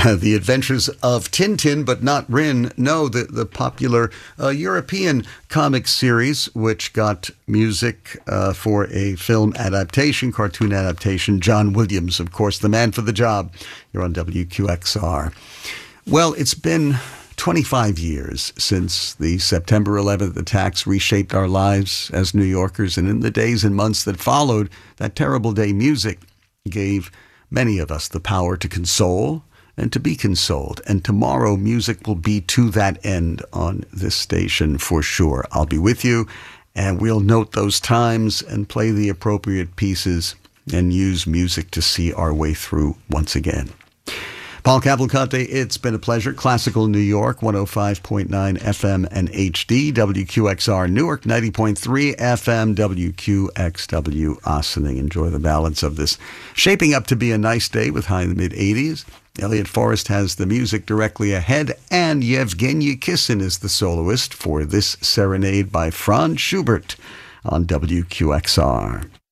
The Adventures of Tintin, but not Rin. No, the popular European comic series, which got music for a film adaptation, cartoon adaptation. John Williams, of course, the man for the job. You're on WQXR. Well, it's been 25 years since the September 11th attacks reshaped our lives as New Yorkers, and in the days and months that followed, that terrible day, music gave many of us the power to console and to be consoled. And tomorrow, music will be to that end on this station for sure. I'll be with you, and we'll note those times and play the appropriate pieces and use music to see our way through once again. Paul Cavalcante, it's been a pleasure. Classical New York, 105.9 FM and HD, WQXR Newark, 90.3 FM, WQXW Ossining. Enjoy the balance of this shaping up to be a nice day with high in the mid-80s. Elliot Forrest has the music directly ahead, and Yevgeny Kissin is the soloist for this serenade by Franz Schubert on WQXR.